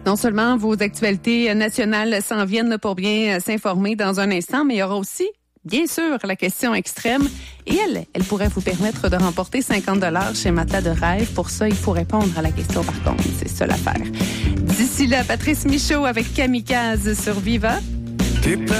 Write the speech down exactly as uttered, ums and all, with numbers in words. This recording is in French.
Non seulement vos actualités nationales s'en viennent pour bien s'informer dans un instant, mais il y aura aussi, bien sûr, la question extrême. Et elle, elle pourrait vous permettre de remporter cinquante dollars chez Matin de Rêve. Pour ça, il faut répondre à la question par contre. C'est ça l'affaire. D'ici là, Patrice Michaud avec Kamikaze sur Viva.